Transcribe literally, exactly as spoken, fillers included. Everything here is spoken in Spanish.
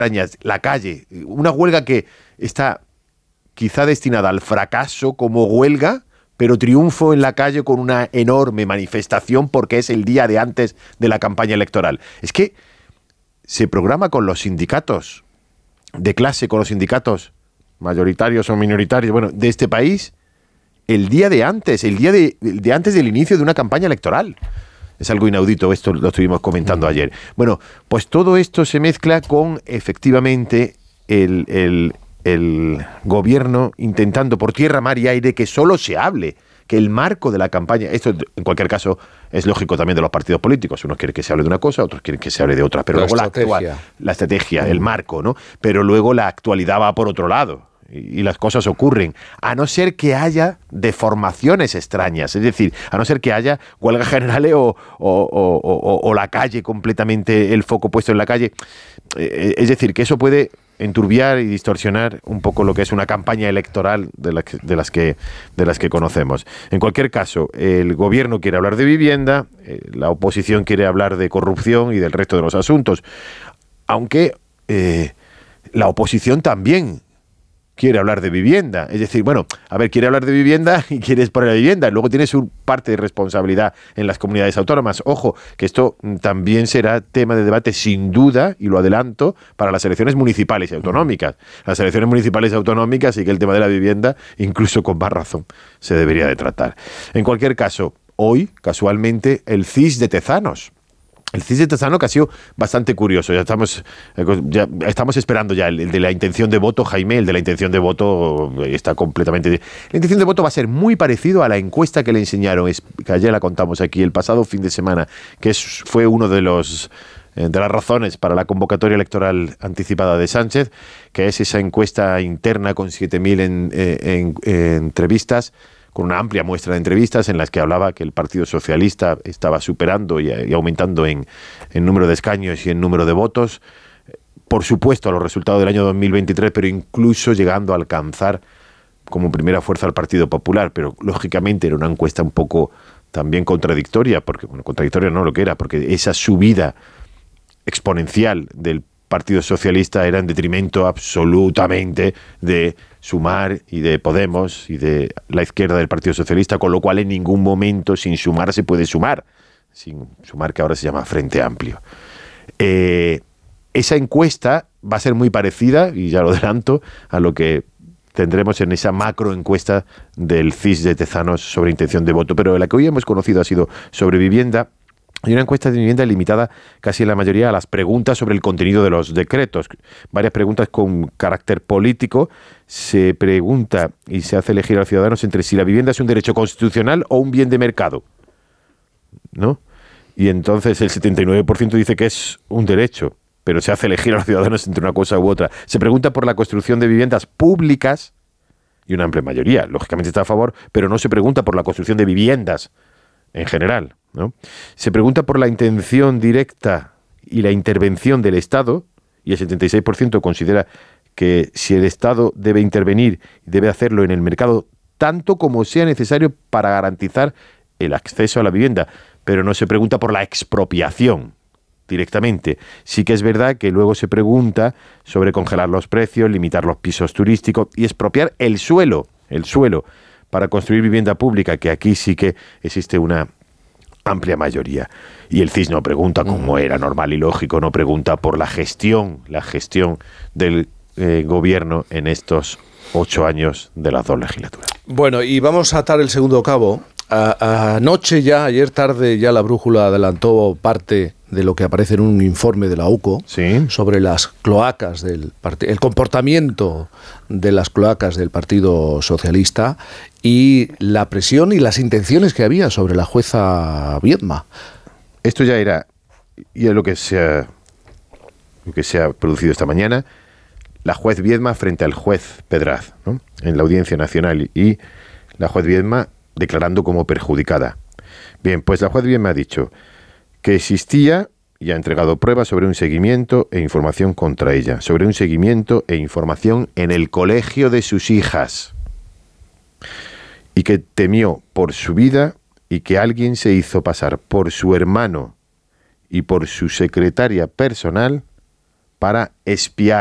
extrañas. La calle, una huelga que está quizá destinada al fracaso como huelga, pero triunfo en la calle con una enorme manifestación porque es el día de antes de la campaña electoral. Es que se programa con los sindicatos de clase, con los sindicatos mayoritarios o minoritarios, bueno, de este país, el día de antes, el día de, de antes del inicio de una campaña electoral. Es algo inaudito, esto lo estuvimos comentando ayer. Bueno, pues todo esto se mezcla con, efectivamente, el, el, el gobierno intentando por tierra, mar y aire que solo se hable, que el marco de la campaña, esto en cualquier caso es lógico también de los partidos políticos, unos quieren que se hable de una cosa, otros quieren que se hable de otra, pero la luego estrategia. la actual, la estrategia, el marco, ¿no? Pero luego la actualidad va por otro lado. Y las cosas ocurren, a no ser que haya deformaciones extrañas, es decir, a no ser que haya huelgas generales o, o, o, o, o la calle completamente, el foco puesto en la calle. Eh, es decir, que eso puede enturbiar y distorsionar un poco lo que es una campaña electoral de, la que, de, las, que, de las que conocemos. En cualquier caso, el gobierno quiere hablar de vivienda, eh, la oposición quiere hablar de corrupción y del resto de los asuntos, aunque eh, la oposición también quiere hablar de vivienda. Es decir, bueno, a ver, quiere hablar de vivienda y quiere exponer la vivienda. Luego tiene su parte de responsabilidad en las comunidades autónomas. Ojo, que esto también será tema de debate sin duda, y lo adelanto, para las elecciones municipales y autonómicas. Las elecciones municipales y autonómicas y que el tema de la vivienda, incluso con más razón, se debería de tratar. En cualquier caso, hoy, casualmente, el C I S de Tezanos. El C I S de Tezanos, que ha sido bastante curioso. Ya estamos, ya estamos esperando ya el, el de la intención de voto, Jaime, el de la intención de voto está completamente... La intención de voto va a ser muy parecido a la encuesta que le enseñaron, es, que ayer la contamos aquí, el pasado fin de semana, que es, fue uno de los... de las razones para la convocatoria electoral anticipada de Sánchez, que es esa encuesta interna con siete mil en, en, en, en entrevistas, con una amplia muestra de entrevistas en las que hablaba que el Partido Socialista estaba superando y, y aumentando en, en número de escaños y en número de votos, por supuesto a los resultados del año dos mil veintitrés, pero incluso llegando a alcanzar como primera fuerza al Partido Popular, pero lógicamente era una encuesta un poco también contradictoria, porque, bueno, contradictoria no lo que era, porque esa subida exponencial del Partido Socialista era en detrimento absolutamente de Sumar y de Podemos y de la izquierda del Partido Socialista, con lo cual en ningún momento sin Sumar se puede sumar, sin Sumar, que ahora se llama Frente Amplio. Eh, esa encuesta va a ser muy parecida, y ya lo adelanto, a lo que tendremos en esa macro encuesta del C I S de Tezanos sobre intención de voto, pero la que hoy hemos conocido ha sido sobre vivienda. Hay una encuesta de vivienda limitada casi en la mayoría a las preguntas sobre el contenido de los decretos. Varias preguntas con carácter político. Se pregunta y se hace elegir a los ciudadanos entre si la vivienda es un derecho constitucional o un bien de mercado, ¿no? Y entonces el setenta y nueve por ciento dice que es un derecho, pero se hace elegir a los ciudadanos entre una cosa u otra. Se pregunta por la construcción de viviendas públicas y una amplia mayoría, lógicamente, está a favor, pero no se pregunta por la construcción de viviendas en general, ¿no? Se pregunta por la intención directa y la intervención del Estado, y el setenta y seis por ciento considera que si el Estado debe intervenir, debe hacerlo en el mercado tanto como sea necesario para garantizar el acceso a la vivienda, pero no se pregunta por la expropiación directamente. Sí que es verdad que luego se pregunta sobre congelar los precios, limitar los pisos turísticos y expropiar el suelo, el suelo, para construir vivienda pública, que aquí sí que existe una amplia mayoría. Y el C I S no pregunta, como era normal y lógico, no pregunta por la gestión, la gestión del eh, gobierno en estos ocho años de las dos legislaturas. Bueno, y vamos a atar el segundo cabo. A, anoche ya, ayer tarde, ya la brújula adelantó parte de lo que aparece en un informe de la U C O, ¿sí?, sobre las cloacas del partido, el comportamiento de las cloacas del Partido Socialista y la presión y las intenciones que había sobre la jueza Viedma. Esto ya era, y es lo que se ha, lo que se ha producido esta mañana, la juez Viedma frente al juez Pedraz, ¿no?, en la Audiencia Nacional, y la juez Viedma declarando como perjudicada. Bien, pues la juez Viedma ha dicho que existía y ha entregado pruebas sobre un seguimiento e información contra ella, sobre un seguimiento e información en el colegio de sus hijas, y que temió por su vida y que alguien se hizo pasar por su hermano y por su secretaria personal para espiar